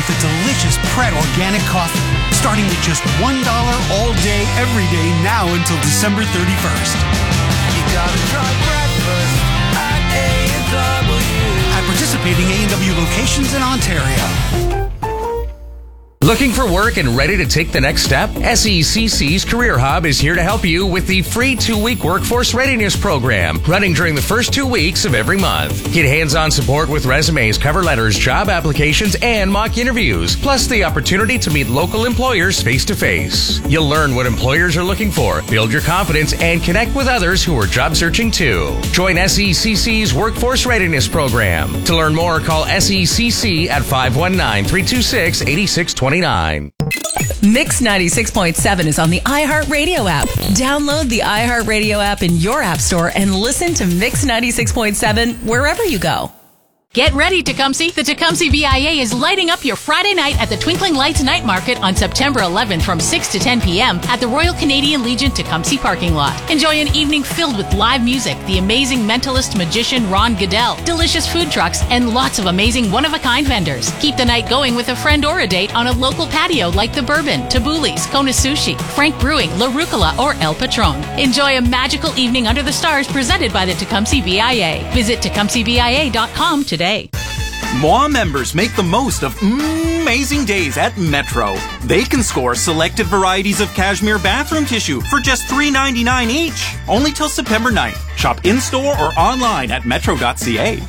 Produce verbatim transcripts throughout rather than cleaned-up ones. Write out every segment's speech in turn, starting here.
with a delicious Pret organic coffee, starting at just one dollar all day, every day, now until December thirty-first. You gotta try breakfast at A and W. At participating A and W locations in Ontario. Looking for work and ready to take the next step? S E C C's Career Hub is here to help you with the free two-week workforce readiness program running during the first two weeks of every month. Get hands-on support with resumes, cover letters, job applications, and mock interviews, plus the opportunity to meet local employers face-to-face. You'll learn what employers are looking for, build your confidence, and connect with others who are job searching too. Join S E C C's Workforce Readiness Program. To learn more, call S E C C at five one nine, three two six, eight six two nine. Mix ninety-six point seven is on the iHeartRadio app. Download the iHeartRadio app in your app store and listen to Mix ninety-six point seven wherever you go. Get ready, Tecumseh. The Tecumseh V I A is lighting up your Friday night at the Twinkling Lights Night Market on September eleventh from six to ten p.m. at the Royal Canadian Legion Tecumseh parking lot. Enjoy an evening filled with live music, the amazing mentalist magician Ron Goodell, delicious food trucks, and lots of amazing one-of-a-kind vendors. Keep the night going with a friend or a date on a local patio like The Bourbon, Tabuli's, Kona Sushi, Frank Brewing, La Rucola, or El Patron. Enjoy a magical evening under the stars presented by the Tecumseh V I A. Visit Tecumseh V I A dot com today. M O A members make the most of amazing days at Metro. They can score selected varieties of cashmere bathroom tissue for just three ninety-nine each. Only till September ninth. Shop in-store or online at metro dot c a.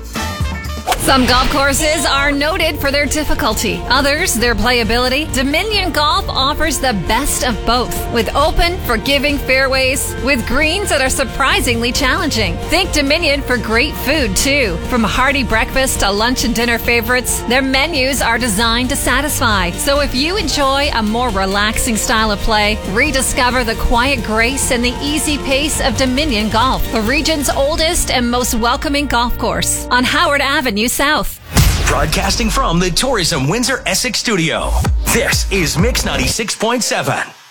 Some golf courses are noted for their difficulty. Others, their playability. Dominion Golf offers the best of both, with open, forgiving fairways, with greens that are surprisingly challenging. Think Dominion for great food, too. From hearty breakfast to lunch and dinner favorites, their menus are designed to satisfy. So if you enjoy a more relaxing style of play, rediscover the quiet grace and the easy pace of Dominion Golf, the region's oldest and most welcoming golf course on Howard Avenue South. Broadcasting from the Tourism Windsor Essex studio, this is Mix ninety-six point seven.